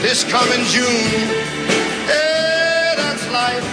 this coming June. Yeah, that's life.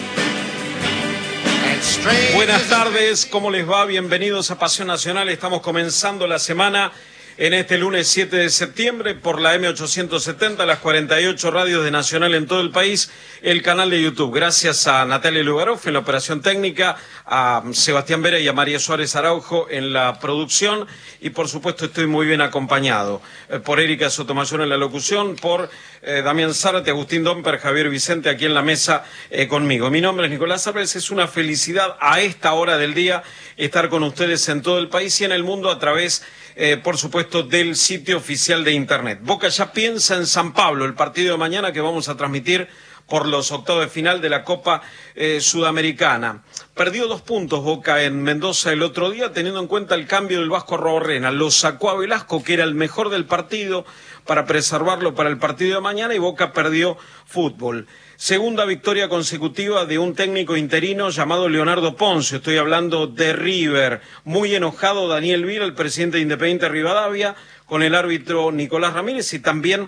And strange. Buenas tardes, ¿cómo les va? Bienvenidos a Pasión Nacional. Estamos comenzando la semana en este lunes 7 de septiembre por la M870, las 48 radios de Nacional en todo el país, el canal de YouTube. Gracias a Natalia Lugaroff en la operación técnica, a Sebastián Vera y a María Suárez Araujo en la producción, y por supuesto estoy muy bien acompañado por Erika Sotomayor en la locución, por Damián Zárate, Agustín Domper, Javier Vicente aquí en la mesa conmigo. Mi nombre es Nicolás Álvarez, es una felicidad a esta hora del día estar con ustedes en todo el país y en el mundo a través por supuesto, del sitio oficial de Internet. Boca ya piensa en San Pablo, el partido de mañana que vamos a transmitir por los octavos de final de la Copa Sudamericana. Perdió 2 puntos Boca en Mendoza el otro día, teniendo en cuenta el cambio del Vasco Arrobarrena. Lo sacó a Velasco, que era el mejor del partido, para preservarlo para el partido de mañana, y Boca perdió fútbol. Segunda victoria consecutiva de un técnico interino llamado Leonardo Ponce. Estoy hablando de River. Muy enojado Daniel Vila, el presidente de Independiente Rivadavia, con el árbitro Nicolás Ramírez y también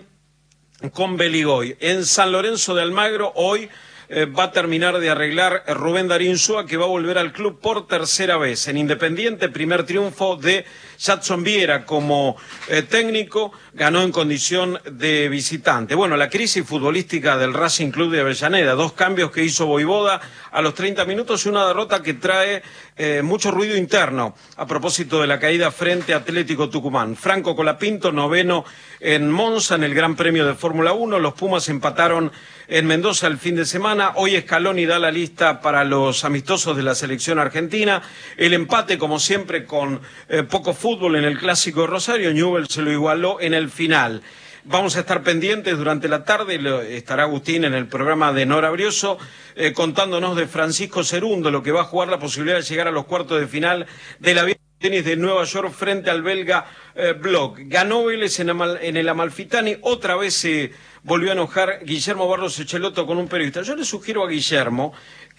con Beligoy. En San Lorenzo de Almagro hoy va a terminar de arreglar Rubén Darín Insúa, que va a volver al club por tercera vez. En Independiente, primer triunfo de Jadson Viera como técnico, ganó en condición de visitante. Bueno, la crisis futbolística del Racing Club de Avellaneda, 2 cambios que hizo Voivoda a los 30 minutos y una derrota que trae mucho ruido interno a propósito de la caída frente a Atlético Tucumán. Franco Colapinto, noveno en Monza en el Gran Premio de Fórmula 1, los Pumas empataron en Mendoza el fin de semana. Hoy Scaloni da la lista para los amistosos de la selección argentina. El empate, como siempre, con poco fútbol en el Clásico de Rosario. Newell's se lo igualó en el final. Vamos a estar pendientes durante la tarde, estará Agustín en el programa de Nora Brioso, contándonos de Francisco Cerundo, lo que va a jugar la posibilidad de llegar a los cuartos de final de la tenis de Nueva York frente al belga Bloch. Ganó Vélez en el Amalfitani, otra vez se volvió a enojar Guillermo Barros Echelotto con un periodista. Yo le sugiero a Guillermo,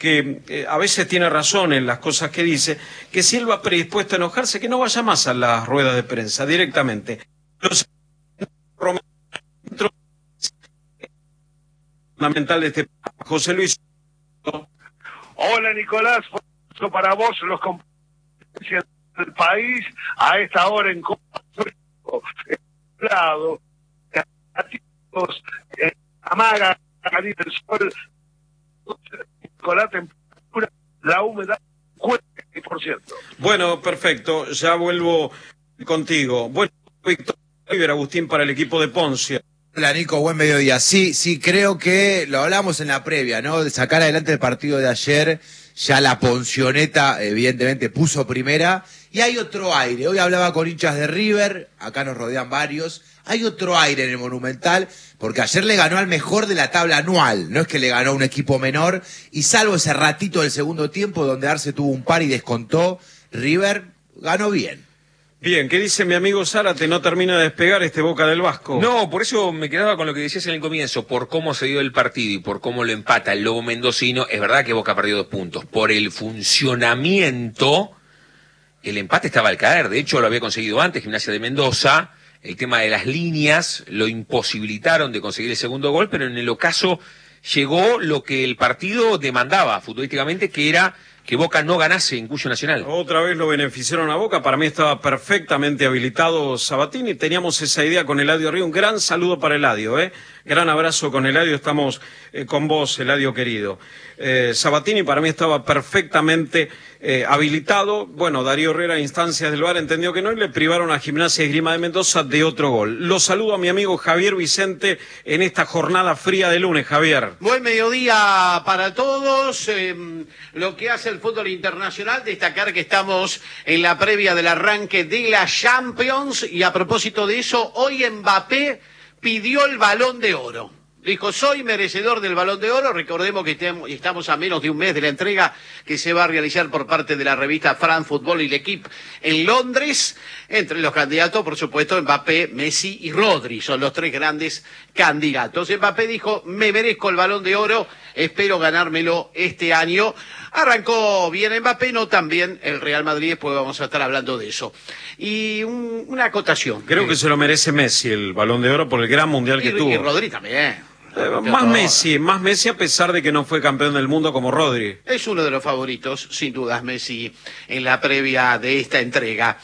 que a veces tiene razón en las cosas que dice, que si él va predispuesto a enojarse, que no vaya más a las ruedas de prensa directamente. Los fundamental de este José Luis. Hola Nicolás, para vos los compañeros del país a esta hora en lado, amaga el sol, Nicolás, temperatura, la humedad 40%. Bueno, perfecto, ya vuelvo contigo. Bueno, Víctor Agustín para el equipo de Ponce. Hola Nico, buen mediodía. Sí, creo que lo hablamos en la previa, ¿no? De sacar adelante el partido de ayer, ya la Poncioneta evidentemente puso primera, y hay otro aire. Hoy hablaba con hinchas de River, acá nos rodean varios, hay otro aire en el Monumental, porque ayer le ganó al mejor de la tabla anual, no es que le ganó a un equipo menor, y salvo ese ratito del segundo tiempo donde Arce tuvo un par y descontó, River ganó bien. Bien, ¿qué dice mi amigo Zárate? No termina de despegar este Boca del Vasco. No, por eso me quedaba con lo que decías en el comienzo, por cómo se dio el partido y por cómo lo empata el Lobo Mendocino. Es verdad que Boca perdió 2 puntos. Por el funcionamiento, el empate estaba al caer. De hecho, lo había conseguido antes Gimnasia de Mendoza. El tema de las líneas lo imposibilitaron de conseguir el segundo gol, pero en el ocaso llegó lo que el partido demandaba futbolísticamente, que era que Boca no ganase en Cuyo Nacional. Otra vez lo beneficiaron a Boca. Para mí estaba perfectamente habilitado Sabatini. Teníamos esa idea con Eladio Río. Un gran saludo para Eladio, Gran abrazo con Eladio. Estamos con vos, Eladio querido. Sabatini para mí estaba perfectamente habilitado. Bueno, Darío Herrera, a instancias del VAR, entendió que no, y le privaron a Gimnasia y Esgrima de Mendoza de otro gol. Lo saludo a mi amigo Javier Vicente en esta jornada fría de lunes. Javier. Buen mediodía para todos. Lo que hace el fútbol internacional, destacar que estamos en la previa del arranque de la Champions, y a propósito de eso, hoy Mbappé pidió el Balón de Oro. Dijo, soy merecedor del Balón de Oro. Recordemos que estamos a menos de un mes de la entrega que se va a realizar por parte de la revista France Football y l'Equipe en Londres. Entre los candidatos, por supuesto, Mbappé, Messi y Rodri. Son los 3 grandes candidatos. Mbappé dijo, me merezco el Balón de Oro, espero ganármelo este año. Arrancó bien Mbappé, no tan bien el Real Madrid, después vamos a estar hablando de eso. Y una acotación. Creo que se lo merece Messi el Balón de Oro por el gran mundial que tuvo. Y Rodri también. Más Messi a pesar de que no fue campeón del mundo como Rodri. Es uno de los favoritos, sin dudas, Messi, en la previa de esta entrega.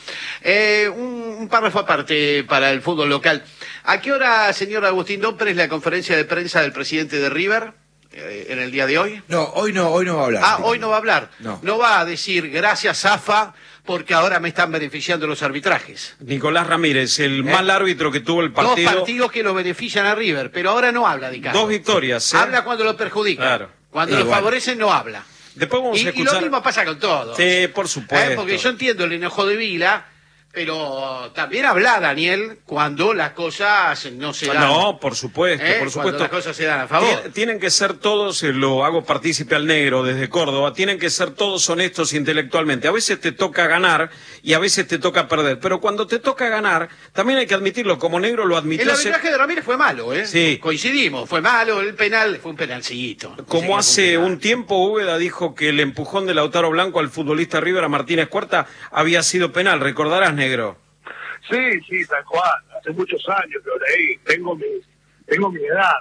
Un párrafo aparte para el fútbol local. ¿A qué hora, señor Agustín Dompres, la conferencia de prensa del presidente de River en el día de hoy? No, hoy no va a hablar. Ah, hoy no va a hablar. No va a decir gracias, AFA, porque ahora me están beneficiando los arbitrajes. Nicolás Ramírez, el mal árbitro que tuvo el partido. 2 partidos que lo benefician a River, pero ahora no habla de Carlos. 2 victorias. Habla cuando lo perjudica. Claro. Cuando lo favorecen no habla. Después vamos a escuchar. Y lo mismo pasa con todos. Sí, por supuesto. Porque yo entiendo el enojo de Vila, pero también habla, Daniel, cuando las cosas no se dan. No, por supuesto, por supuesto. Cuando las cosas se dan a favor. Tienen que ser todos, lo hago partícipe al negro desde Córdoba, tienen que ser todos honestos intelectualmente. A veces te toca ganar y a veces te toca perder. Pero cuando te toca ganar, también hay que admitirlo, como negro lo admitió. El arbitraje de Ramírez fue malo, ¿eh? Sí. Coincidimos, fue malo, el penal fue un penalcito. Como hace un tiempo Úbeda dijo que el empujón de Lautaro Blanco al futbolista River, a Martínez Cuarta, había sido penal, recordarás, negro. Sí, tal cual. Hace muchos años que lo leí. Tengo mi edad,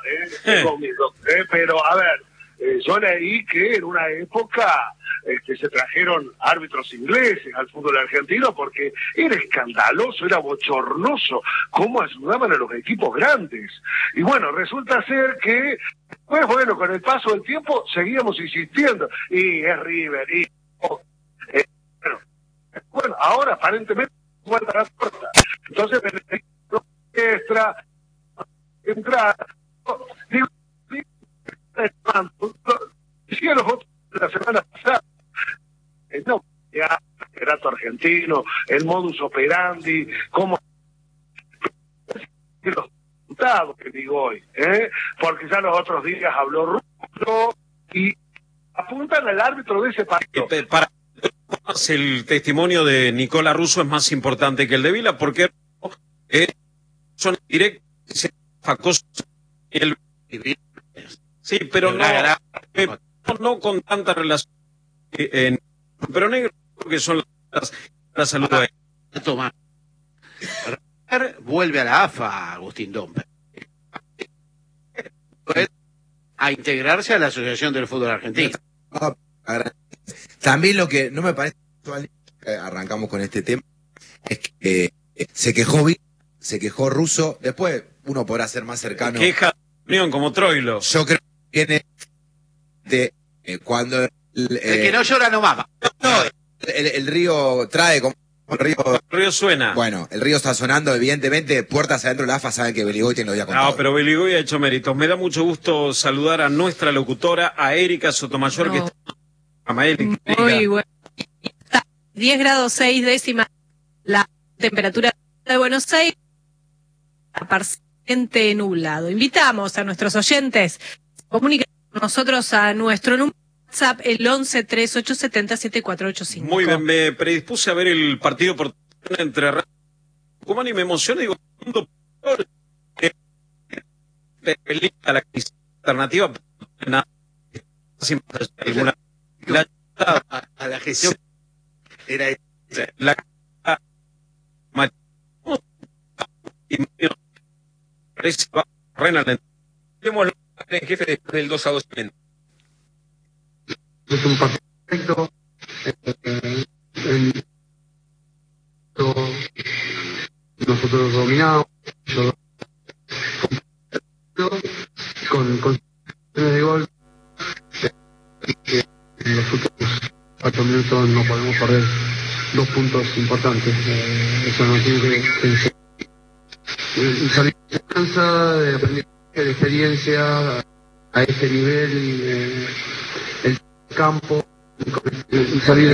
pero a ver, yo leí que en una época se trajeron árbitros ingleses al fútbol argentino porque era escandaloso, era bochornoso cómo ayudaban a los equipos grandes. Y bueno, resulta ser que, pues bueno, con el paso del tiempo seguíamos insistiendo. Y es River, bueno, ahora aparentemente vuelta a la puerta. Entonces, extra, entrar, digo, decía los otros la semana pasada, no, ya, el relato argentino, el modus operandi, cómo los resultados que digo hoy, porque ya los otros días habló Russo y apuntan al árbitro de ese partido. El testimonio de Nicolás Russo es más importante que el de Vila porque son directos sí, pero no con tanta relación pero negro porque son las salud toma. Vuelve a la AFA, Agustín Dompres, a integrarse a la Asociación del Fútbol Argentino. También lo que no me parece actual, arrancamos con este tema, es que se quejó Russo, después uno podrá ser más cercano. Queja de Unión como Troilo. Yo creo que viene cuando el que no llora no mama. No, el río trae como el río suena. Bueno, el río está sonando, evidentemente, puertas adentro de la AFA saben que Beligoy tiene los días contados. No, pero Beligoy ha hecho méritos. Me da mucho gusto saludar a nuestra locutora, a Erika Sotomayor, que está... Muy bueno. 10 grados 6 décimas la temperatura de Buenos Aires, parcialmente nublado. Invitamos a nuestros oyentes a comunicar con nosotros a nuestro número de WhatsApp, el 11-3870-7485. Muy bien, me predispuse a ver el partido por entre Tucumán y me emocioné, digo, la alternativa nada alguna a la gestión era la el jefe del 2-2. Es un partido perfecto. Nosotros dominamos con de gol. En los últimos 4 minutos no podemos perder 2 puntos importantes. Eso nos tiene que salir de descansa, de aprendizaje, de experiencia a este nivel, el campo, y salir